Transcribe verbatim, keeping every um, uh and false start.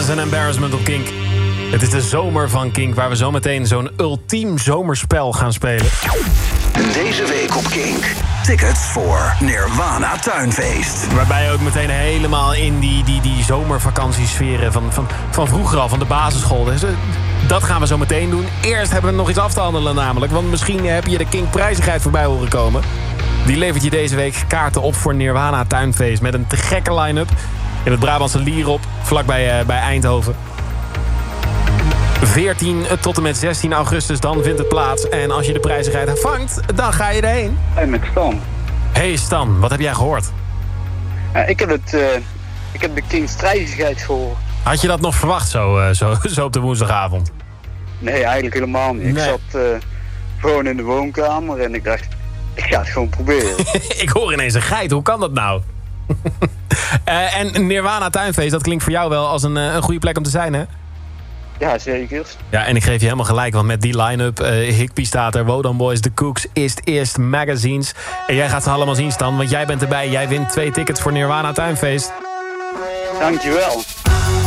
is een embarrassment op Kink. Het is de zomer van Kink, waar we zometeen zo'n ultiem zomerspel gaan spelen. Deze week op Kink. Tickets voor Nirvana Tuinfeest. Waarbij je ook meteen helemaal in die, die, die zomervakantiesferen van, van, van vroeger al, van de basisschool. Dus, uh, dat gaan we zo meteen doen. Eerst hebben we nog iets af te handelen namelijk. Want misschien heb je de Kink prijzigheid voorbij horen komen. Die levert je deze week kaarten op voor Nirvana Tuinfeest. Met een te gekke line-up. In het Brabantse Lierop, vlakbij uh, bij Eindhoven. veertien tot en met zestien augustus, dan vindt het plaats. En als je de prijzigheid vangt, dan ga je erheen. Hey, met Stan. Hey Stan, wat heb jij gehoord? Ja, ik, heb het, uh, ik heb de Kings prijzigheid gehoord. Had je dat nog verwacht zo, uh, zo, zo op de woensdagavond? Nee, eigenlijk helemaal niet. Nee. Ik zat uh, gewoon in de woonkamer en ik dacht, ik ga het gewoon proberen. Ik hoor ineens een geit, hoe kan dat nou? uh, en Nirvana Tuinfeest, dat klinkt voor jou wel als een, uh, een goede plek om te zijn, hè? Ja, zeker. Ja, en ik geef je helemaal gelijk, want met die line-up... Uh, Higpie staat er, Wodan Boys, The Cooks, Ist Ist, Magazines. En jij gaat ze allemaal zien, Stan, want jij bent erbij. Jij wint twee tickets voor Nirvana Tuinfeest. Dankjewel.